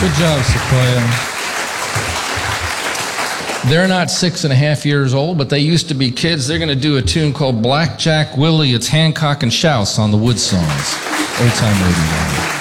Good job, Sequoia. They're not 6.5 years old, but they used to be kids. They're going to do a tune called Blackjack Willie. It's Hancock and Shouse on the Wood Songs. Old Time Radio.